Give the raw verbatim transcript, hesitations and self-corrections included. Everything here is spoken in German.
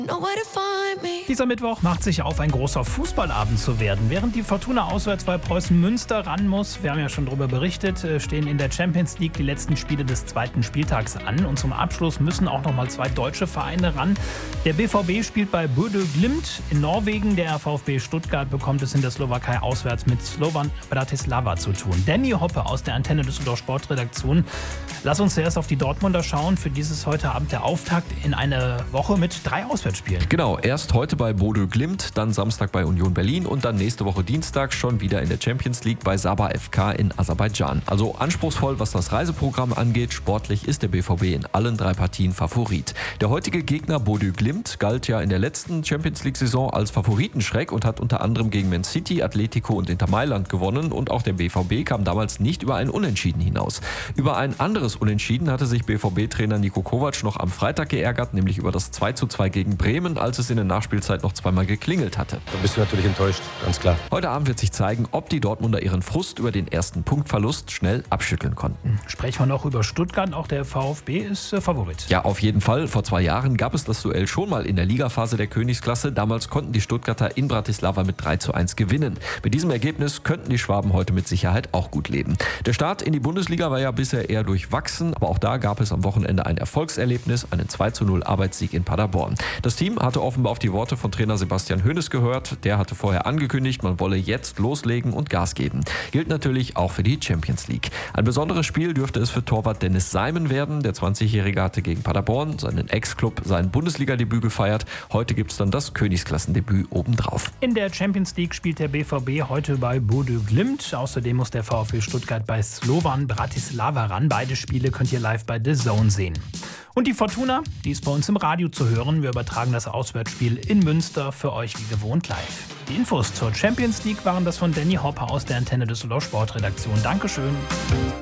Dieser Mittwoch macht sich auf, ein großer Fußballabend zu werden. Während die Fortuna auswärts bei Preußen Münster ran muss, wir haben ja schon darüber berichtet, stehen in der Champions League die letzten Spiele des zweiten Spieltags an. Und zum Abschluss müssen auch noch mal zwei deutsche Vereine ran. Der B V B spielt bei Bodø Glimt in Norwegen. Der VfB Stuttgart bekommt es in der Slowakei auswärts mit Slovan Bratislava zu tun. Danny Hoppe aus der Antenne Düsseldorf Sportredaktion. Lass uns zuerst auf die Dortmunder schauen. Für dieses heute Abend der Auftakt in eine Woche mit drei Auswärtsspielen. Genau, erst heute bei Bodø Glimt, dann Samstag bei Union Berlin und dann nächste Woche Dienstag schon wieder in der Champions League bei Sabah F K in Aserbaidschan. Also anspruchsvoll, was das Reiseprogramm angeht. Sportlich ist der B V B in allen drei Partien Favorit. Der heutige Gegner Bodø Glimt galt ja in der letzten Champions League-Saison als Favoritenschreck und hat unter anderem gegen Man City, Atletico und Inter Mailand gewonnen. Und auch der B V B kam damals nicht über ein Unentschieden hinaus. Über ein anderes Unentschieden hatte sich B V B-Trainer Niko Kovac noch am Freitag geärgert, nämlich über das zwei zu zwei gegen Bremen, als es in der Nachspielzeit noch zweimal geklingelt hatte. Da bist du natürlich enttäuscht, ganz klar. Heute Abend wird sich zeigen, ob die Dortmunder ihren Frust über den ersten Punktverlust schnell abschütteln konnten. Sprechen wir noch über Stuttgart. Auch der VfB ist äh, Favorit. Ja, auf jeden Fall. Vor zwei Jahren gab es das Duell schon mal in der Ligaphase der Königsklasse. Damals konnten die Stuttgarter in Bratislava mit drei zu eins gewinnen. Mit diesem Ergebnis könnten die Schwaben heute mit Sicherheit auch gut leben. Der Start in die Bundesliga war ja bisher eher durchwachsen, aber auch da gab es am Wochenende ein Erfolgserlebnis, einen zwei zu null Arbeitssieg in Paderborn. Das Team hatte offenbar auf die Worte von Trainer Sebastian Hoeneß gehört. Der hatte vorher angekündigt, man wolle jetzt loslegen und Gas geben. Gilt natürlich auch für die Champions League. Ein besonderes Spiel dürfte es für Torwart Dennis Seimen werden. Der zwanzigjährige hatte gegen Paderborn, seinen Ex-Club, sein Bundesliga-Debüt gefeiert. Heute gibt es dann das Königsklassendebüt obendrauf. In der Champions League spielt der B V B heute bei Bodø Glimt. Außerdem muss der VfB Stuttgart bei Slovan Bratislava ran. Beide Spiele könnt ihr live bei The Zone sehen. Und die Fortuna, die ist bei uns im Radio zu hören. Wir übertragen das Auswärtsspiel in Münster für euch wie gewohnt live. Die Infos zur Champions League waren das von Danny Hopper aus der Antenne Düsseldorf Sportredaktion. Dankeschön.